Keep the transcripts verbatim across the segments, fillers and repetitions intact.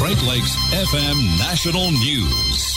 Great Lakes F M National News.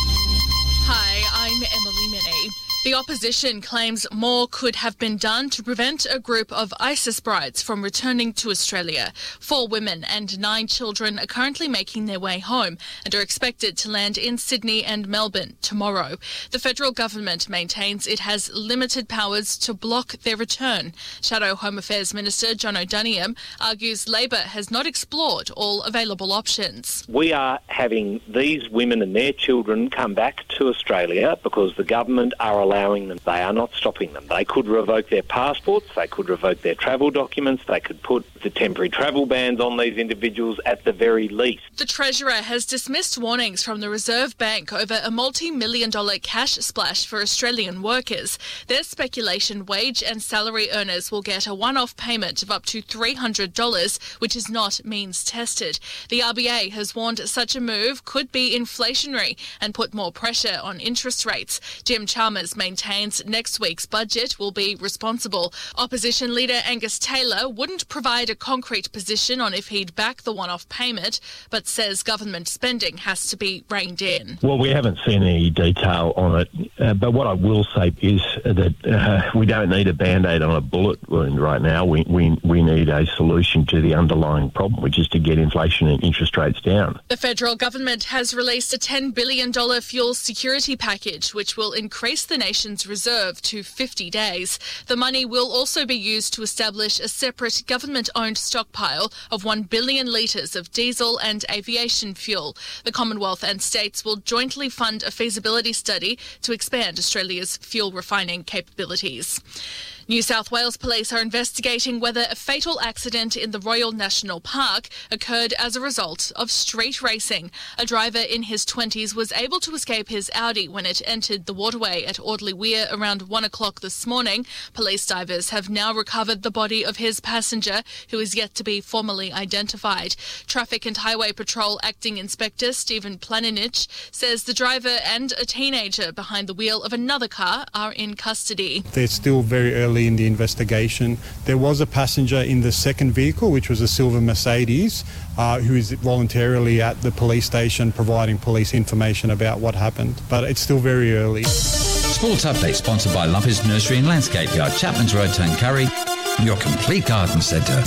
Hi, I'm Emily Minnie. The opposition claims more could have been done to prevent a group of ISIS brides from returning to Australia. Four women and nine children are currently making their way home and are expected to land in Sydney and Melbourne tomorrow. The federal government maintains it has limited powers to block their return. Shadow Home Affairs Minister John O'Doniam argues Labor has not explored all available options. We are having these women and their children come back to Australia because the government are allowing them. They are not stopping them. They could revoke their passports, they could revoke their travel documents, they could put the temporary travel bans on these individuals at the very least. The Treasurer has dismissed warnings from the Reserve Bank over a multi-million dollar cash splash for Australian workers. There's speculation wage and salary earners will get a one-off payment of up to three hundred dollars, which is not means tested. The R B A has warned such a move could be inflationary and put more pressure on interest rates. Jim Chalmers maintains next week's budget will be responsible. Opposition leader Angus Taylor wouldn't provide a concrete position on if he'd back the one-off payment, but says government spending has to be reined in. Well, we haven't seen any detail on it, uh, but what I will say is that uh, we don't need a Band-Aid on a bullet wound right now. We, we, we need a solution to the underlying problem, which is to get inflation and interest rates down. The federal government has released a ten billion dollars fuel security package, which will increase the nation's reserve to fifty days. The money will also be used to establish a separate government-owned stockpile of one billion litres of diesel and aviation fuel. The Commonwealth and states will jointly fund a feasibility study to expand Australia's fuel refining capabilities. New South Wales Police are investigating whether a fatal accident in the Royal National Park occurred as a result of street racing. A driver in his twenties was able to escape his Audi when it entered the waterway at Audley Weir around one o'clock this morning. Police divers have now recovered the body of his passenger, who is yet to be formally identified. Traffic and Highway Patrol Acting Inspector Stephen Planinich says the driver and a teenager behind the wheel of another car are in custody. They're still very early in the investigation. There was a passenger in the second vehicle, which was a silver Mercedes, uh, who is voluntarily at the police station providing police information about what happened. But it's still very early. Sports Update sponsored by Lumpy's Nursery and Landscape Yard, Chapman's Road, Tuncurry, your complete garden centre.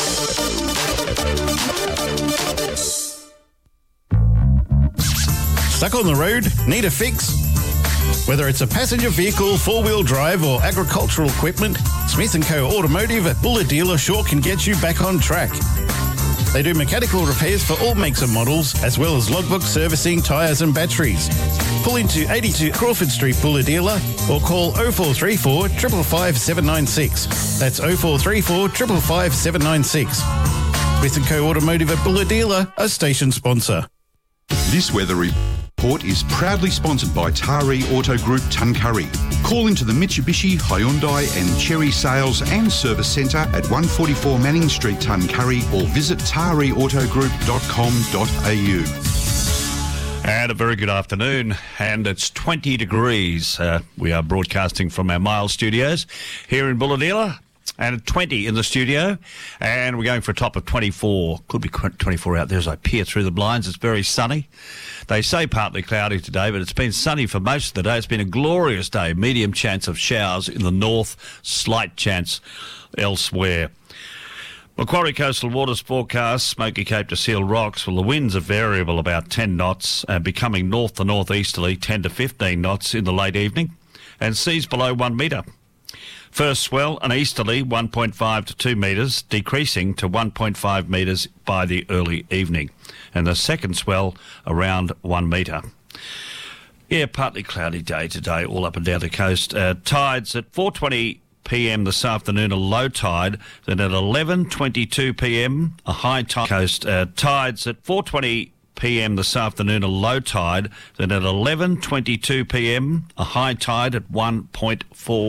Stuck on the road? Need a fix? Whether it's a passenger vehicle, four-wheel drive or agricultural equipment, Smith and Co Automotive at Buller Dealer sure can get you back on track. They do mechanical repairs for all makes and models, as well as logbook servicing, tyres and batteries. Pull into eighty-two Crawford Street Buller Dealer or call oh four three four, five five five, seven nine six. That's oh four three four, five five five, seven nine six. Smith and Co Automotive at Buller Dealer, a station sponsor. This weather report is proudly sponsored by Taree Auto Group Tuncurry. Call into the Mitsubishi, Hyundai and Cherry Sales and Service Centre at one forty-four Manning Street, Tuncurry, or visit taree auto group dot com dot a u. And a very good afternoon, and it's twenty degrees. Uh, we are broadcasting from our Miles studios here in Bulladila. And twenty in the studio, and we're going for a top of twenty-four. Could be twenty-four out there as I peer through the blinds. It's very sunny. They say partly cloudy today, but it's been sunny for most of the day. It's been a glorious day. Medium chance of showers in the north, slight chance elsewhere. Macquarie Coastal Waters forecast, Smoky Cape to Seal Rocks. Well, the winds are variable, about ten knots, and becoming north to northeasterly, ten to fifteen knots in the late evening, and seas below one metre. First swell, an easterly one point five to two metres, decreasing to one point five metres by the early evening. And the second swell, around one metre. Yeah, partly cloudy day today, all up and down the coast. Uh, tides at four twenty p m this afternoon, a low tide. Then at eleven twenty-two p m, a high tide. Coast uh, tides at four twenty p m this afternoon, a low tide. Then at eleven twenty-two p m, a high tide at one point four.